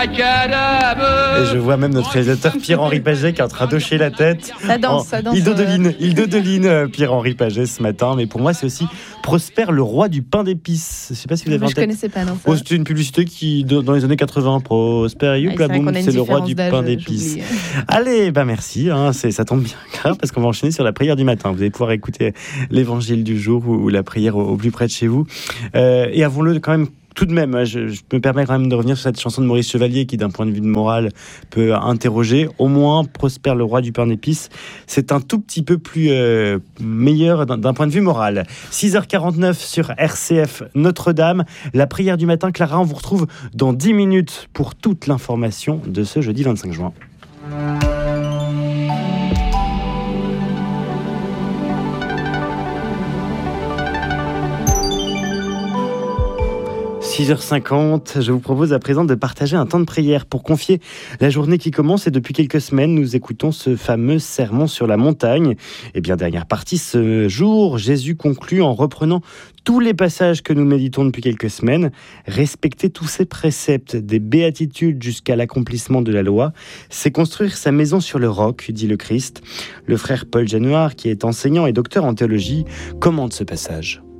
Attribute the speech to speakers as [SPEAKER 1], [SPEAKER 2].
[SPEAKER 1] Et je vois même notre réalisateur Pierre-Henri Paget qui est en train d'hocher la tête.
[SPEAKER 2] Ça danse.
[SPEAKER 1] Il dodeline Pierre-Henri Paget ce matin. Mais pour moi, c'est aussi Prosper, le roi du pain d'épices. Je ne sais pas si vous avez en tête.
[SPEAKER 2] Je ne connaissais pas, non.
[SPEAKER 1] C'était une publicité qui, dans les années 80, Prosper, c'est le roi du pain d'épices. Allez, merci. Ça tombe bien, parce qu'on va enchaîner sur la prière du matin. Vous allez pouvoir écouter l'évangile du jour ou la prière au plus près de chez vous. Et avouons-le quand même, tout de même, je me permets quand même de revenir sur cette chanson de Maurice Chevalier qui, d'un point de vue de morale, peut interroger. Au moins, Prosper, le roi du pain d'épices, c'est un tout petit peu plus meilleur d'un point de vue moral. 6h49 sur RCF Notre-Dame. La prière du matin, Clara, on vous retrouve dans 10 minutes pour toute l'information de ce jeudi 25 juin. 6h50, je vous propose à présent de partager un temps de prière pour confier la journée qui commence. Et depuis quelques semaines, nous écoutons ce fameux sermon sur la montagne. Et bien, dernière partie, ce jour, Jésus conclut en reprenant tous les passages que nous méditons depuis quelques semaines. Respecter tous ces préceptes, des béatitudes jusqu'à l'accomplissement de la loi, c'est construire sa maison sur le roc, dit le Christ. Le frère Paul Januard, qui est enseignant et docteur en théologie, commente ce passage.